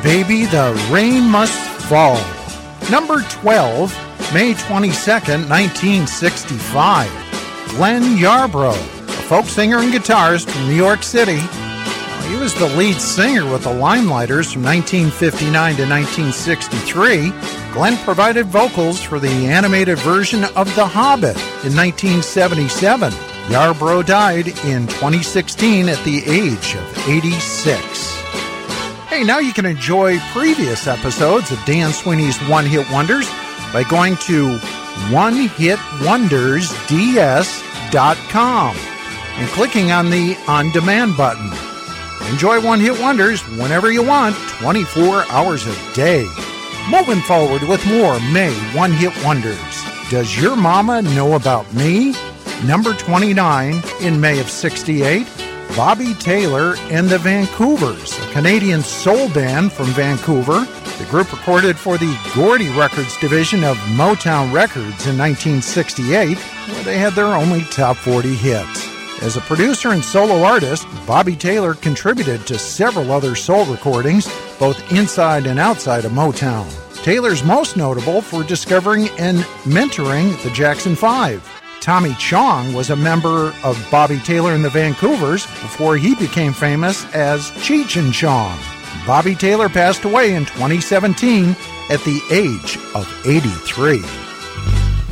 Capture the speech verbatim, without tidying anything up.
Baby, the Rain Must Fall. Number twelve, May twenty-second, nineteen sixty-five. Glenn Yarbrough, a folk singer and guitarist from New York City. He was the lead singer with the Limelighters from nineteen fifty-nine to nineteen sixty-three. Glenn provided vocals for the animated version of The Hobbit in nineteen seventy-seven. Yarbrough died in twenty sixteen at the age of eighty-six. Hey, now you can enjoy previous episodes of Dan Sweeney's One Hit Wonders by going to one hit wonders d s dot com and clicking on the On Demand button. Enjoy One Hit Wonders whenever you want, twenty-four hours a day. Moving forward with more May One Hit Wonders. Does Your Mama Know About Me? Number twenty-nine in May of sixty-eight, Bobby Taylor and the Vancouvers, a Canadian soul band from Vancouver. The group recorded for the Gordy Records division of Motown Records in nineteen sixty-eight, where they had their only top forty hits. As a producer and solo artist, Bobby Taylor contributed to several other soul recordings, both inside and outside of Motown. Taylor's most notable for discovering and mentoring the Jackson Five. Tommy Chong was a member of Bobby Taylor and the Vancouvers before he became famous as Cheech and Chong. Bobby Taylor passed away in twenty seventeen at the age of eighty-three.